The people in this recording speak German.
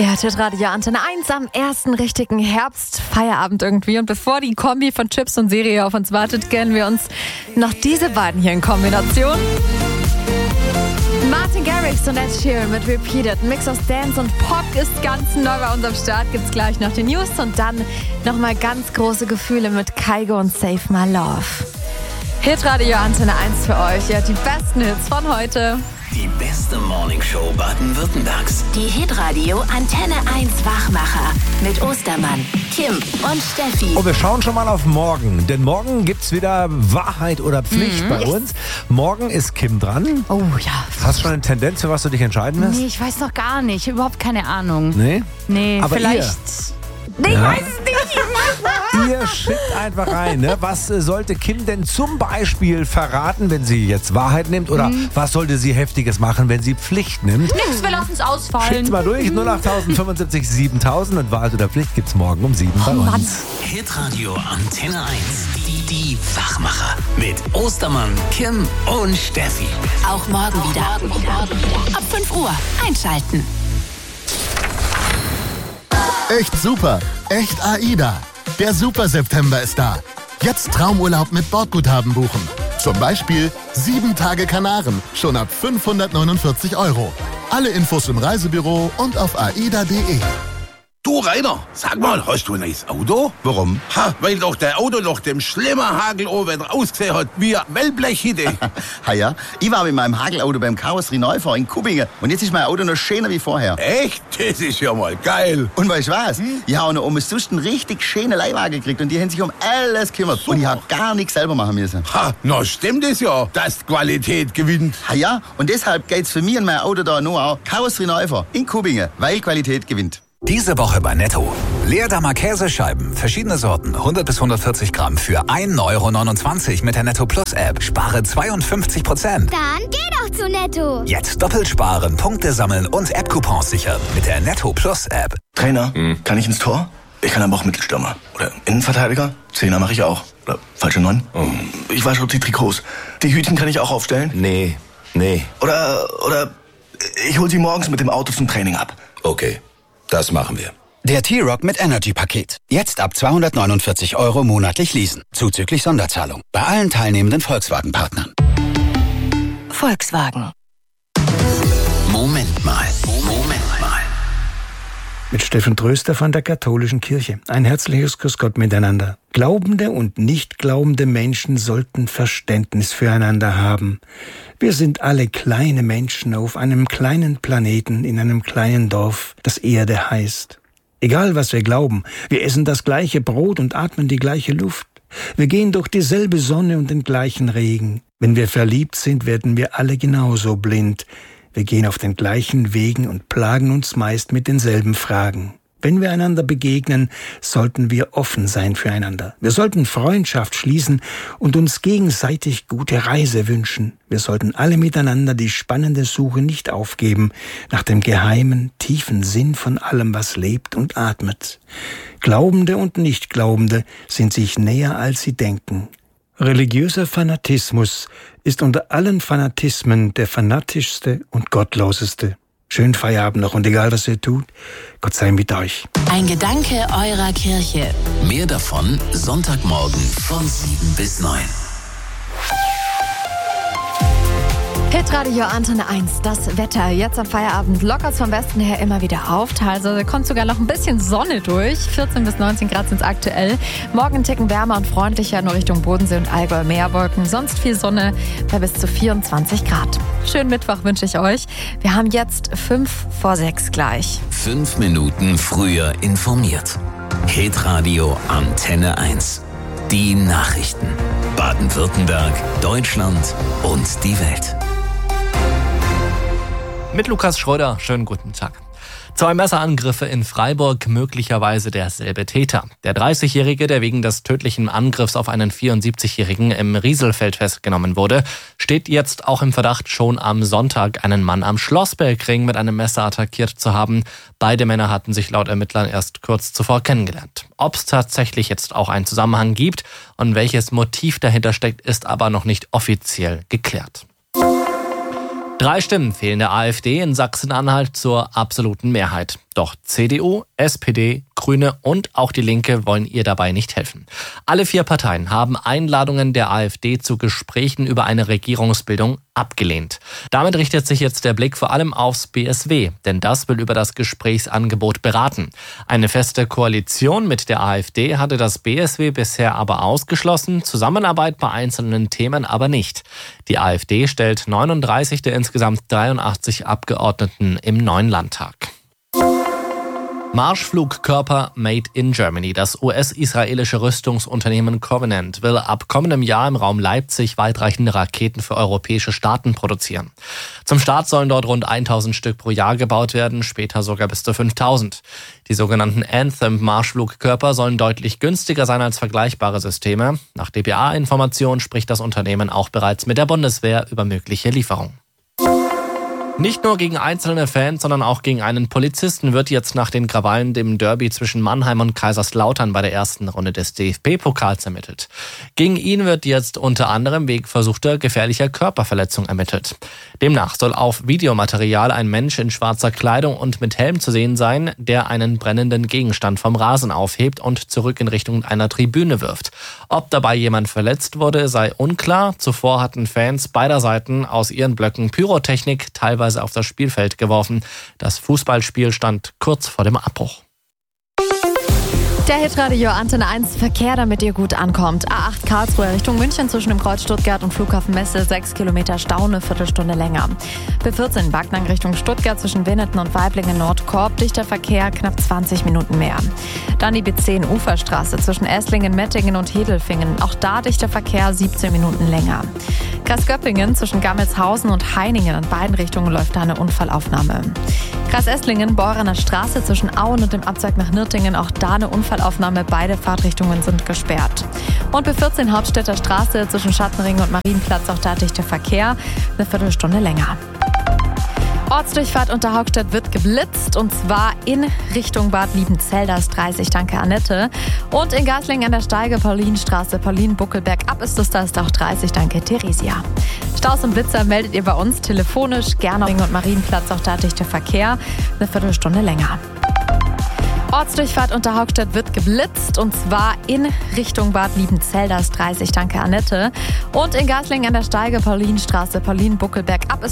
Ihr hört Radio Antenne 1 am ersten richtigen Herbstfeierabend irgendwie. Und bevor die Kombi von Chips und Serie auf uns wartet, gönnen wir uns noch diese beiden hier in Kombination. Martin Garrix und Ed Sheeran mit Repeated. Ein Mix aus Dance und Pop ist ganz neu bei uns am Start. Gibt's gleich noch die News und dann nochmal ganz große Gefühle mit Kygo und Save My Love. Hitradio Antenne 1 für euch. Ja, die besten Hits von heute. Die beste Morningshow Baden-Württembergs. Die Hitradio Antenne 1 Wachmacher mit Ostermann, Kim und Steffi. Oh, wir schauen schon mal auf morgen, denn morgen gibt's wieder Wahrheit oder Pflicht bei uns. Morgen ist Kim dran. Oh ja. Hast du schon eine Tendenz, für was du dich entscheiden wirst? Nee, ich weiß noch gar nicht. Überhaupt keine Ahnung. Nee? Nee, aber vielleicht... Nee, ich weiß es nicht. Ihr schickt einfach rein, ne? Was sollte Kim denn zum Beispiel verraten, wenn sie jetzt Wahrheit nimmt? Oder was sollte sie Heftiges machen, wenn sie Pflicht nimmt? Nix, wir lassen es ausfallen. Schickt's mal durch, 08000 75 7000 und Wahrheit oder Pflicht gibt's morgen um 7 bei uns. Hitradio Antenne 1. Die Wachmacher. Mit Ostermann, Kim und Steffi. Auch morgen wieder. Ab 5 Uhr einschalten. Echt super, echt AIDA. Der Super September ist da. Jetzt Traumurlaub mit Bordguthaben buchen. Zum Beispiel 7 Tage Kanaren, schon ab 549 €. Alle Infos im Reisebüro und auf aida.de. Du Rainer, sag mal, hast du ein neues Auto? Warum? Weil doch der Auto nach dem schlimmen Hagelowetter ausgesehen hat wie ein Wellblechhütte. Ja, ich war mit meinem Hagelauto beim Karosserieneufahrer in Kubbingen und jetzt ist mein Auto noch schöner wie vorher. Echt? Das ist ja mal geil. Und weißt du was? Ich habe noch umsonst einen richtig schönen Leihwagen gekriegt und die haben sich um alles gekümmert. Super. Und ich habe gar nichts selber machen müssen. Na stimmt es ja, dass die Qualität gewinnt. Ja, und deshalb geht's für mich und mein Auto da nur auch Karosserieneufahrer in Kubbingen, weil Qualität gewinnt. Diese Woche bei Netto. Leerdammer Käsescheiben, verschiedene Sorten, 100 bis 140 Gramm für 1,29 € mit der Netto Plus App. Spare 52%. Dann geh doch zu Netto. Jetzt doppelt sparen, Punkte sammeln und App-Coupons sichern mit der Netto Plus App. Trainer, kann ich ins Tor? Ich kann aber auch Mittelstürmer. Oder Innenverteidiger? Zehner mache ich auch. Oder falsche 9? Ich wasche die Trikots. Die Hütchen kann ich auch aufstellen? Nee. Oder ich hol sie morgens mit dem Auto zum Training ab. Okay, das machen wir. Der T-Rock mit Energy-Paket. Jetzt ab 249 € monatlich leasen. Zuzüglich Sonderzahlung. Bei allen teilnehmenden Volkswagen-Partnern. Volkswagen. Moment mal. Mit Steffen Tröster von der Katholischen Kirche. Ein herzliches Grüß Gott miteinander. Glaubende und nicht glaubende Menschen sollten Verständnis füreinander haben. Wir sind alle kleine Menschen auf einem kleinen Planeten in einem kleinen Dorf, das Erde heißt. Egal was wir glauben, wir essen das gleiche Brot und atmen die gleiche Luft. Wir gehen durch dieselbe Sonne und den gleichen Regen. Wenn wir verliebt sind, werden wir alle genauso blind. Wir gehen auf den gleichen Wegen und plagen uns meist mit denselben Fragen. Wenn wir einander begegnen, sollten wir offen sein füreinander. Wir sollten Freundschaft schließen und uns gegenseitig gute Reise wünschen. Wir sollten alle miteinander die spannende Suche nicht aufgeben nach dem geheimen, tiefen Sinn von allem, was lebt und atmet. Glaubende und Nichtglaubende sind sich näher, als sie denken. Religiöser Fanatismus ist unter allen Fanatismen der fanatischste und gottloseste. Schönen Feierabend noch und egal was ihr tut, Gott sei mit euch. Ein Gedanke eurer Kirche. Mehr davon Sonntagmorgen von 7 bis 9. Hitradio Antenne 1, das Wetter. Jetzt am Feierabend lockert es vom Westen her immer wieder auf. Also kommt sogar noch ein bisschen Sonne durch. 14 bis 19 Grad sind es aktuell. Morgen ein Ticken wärmer und freundlicher, nur Richtung Bodensee und Allgäu Meerwolken. Sonst viel Sonne bei bis zu 24 Grad. Schönen Mittwoch wünsche ich euch. Wir haben jetzt 5 vor 6 gleich. 5 Minuten früher informiert. Hitradio Antenne 1. Die Nachrichten. Baden-Württemberg, Deutschland und die Welt. Mit Lukas Schröder, schönen guten Tag. 2 Messerangriffe in Freiburg, möglicherweise derselbe Täter. Der 30-Jährige, der wegen des tödlichen Angriffs auf einen 74-Jährigen im Rieselfeld festgenommen wurde, steht jetzt auch im Verdacht, schon am Sonntag einen Mann am Schlossbergring mit einem Messer attackiert zu haben. Beide Männer hatten sich laut Ermittlern erst kurz zuvor kennengelernt. Ob es tatsächlich jetzt auch einen Zusammenhang gibt und welches Motiv dahinter steckt, ist aber noch nicht offiziell geklärt. 3 Stimmen fehlen der AfD in Sachsen-Anhalt zur absoluten Mehrheit. Doch CDU, SPD, Grüne und auch die Linke wollen ihr dabei nicht helfen. Alle 4 Parteien haben Einladungen der AfD zu Gesprächen über eine Regierungsbildung abgelehnt. Damit richtet sich jetzt der Blick vor allem aufs BSW, denn das will über das Gesprächsangebot beraten. Eine feste Koalition mit der AfD hatte das BSW bisher aber ausgeschlossen, Zusammenarbeit bei einzelnen Themen aber nicht. Die AfD stellt 39 der insgesamt 83 Abgeordneten im neuen Landtag. Marschflugkörper made in Germany. Das US-israelische Rüstungsunternehmen Covenant will ab kommendem Jahr im Raum Leipzig weitreichende Raketen für europäische Staaten produzieren. Zum Start sollen dort rund 1000 Stück pro Jahr gebaut werden, später sogar bis zu 5000. Die sogenannten Anthem-Marschflugkörper sollen deutlich günstiger sein als vergleichbare Systeme. Nach dpa-Informationen spricht das Unternehmen auch bereits mit der Bundeswehr über mögliche Lieferungen. Nicht nur gegen einzelne Fans, sondern auch gegen einen Polizisten wird jetzt nach den Krawallen im Derby zwischen Mannheim und Kaiserslautern bei der ersten Runde des DFB-Pokals ermittelt. Gegen ihn wird jetzt unter anderem wegen versuchter gefährlicher Körperverletzung ermittelt. Demnach soll auf Videomaterial ein Mensch in schwarzer Kleidung und mit Helm zu sehen sein, der einen brennenden Gegenstand vom Rasen aufhebt und zurück in Richtung einer Tribüne wirft. Ob dabei jemand verletzt wurde, sei unklar. Zuvor hatten Fans beider Seiten aus ihren Blöcken Pyrotechnik teilweise auf das Spielfeld geworfen. Das Fußballspiel stand kurz vor dem Abbruch. Der Hitradio Antenne 1 Verkehr, damit ihr gut ankommt. A8 Karlsruhe Richtung München zwischen dem Kreuz Stuttgart und Flughafen Messe 6 Kilometer Stau, eine Viertelstunde länger. B14 Backnang Richtung Stuttgart zwischen Winneton und Waiblingen Nordkorb, dichter Verkehr, knapp 20 Minuten mehr. Dann die B10 Uferstraße zwischen Esslingen, Mettingen und Hedelfingen, auch da dichter Verkehr, 17 Minuten länger. Kreis Göppingen zwischen Gammelshausen und Heiningen, in beiden Richtungen läuft da eine Unfallaufnahme. Kreis Esslingen, Bohrener Straße zwischen Auen und dem Abzweig nach Nürtingen, auch da eine Unfallaufnahme, beide Fahrtrichtungen sind gesperrt. Und B14 Hauptstädter Straße zwischen Schattenring und Marienplatz, auch da dichter Verkehr, eine Viertelstunde länger. Ortsdurchfahrt unter Hauptstadt wird geblitzt und zwar in Richtung Bad Liebenzell, das 30, danke Annette. Und in Gaslingen an der Steige, Paulinstraße, Paulin-Buckelberg, ab ist es das auch 30, danke Theresia. Staus und Blitzer meldet ihr bei uns telefonisch, gerne und Marienplatz, auch da dichter Verkehr, eine Viertelstunde länger. Ortsdurchfahrt unter Hauptstadt wird geblitzt und zwar in Richtung Bad Liebenzell, das 30, danke Annette. Und in Gaslingen an der Steige, Paulinstraße, Paulin-Buckelberg, ab ist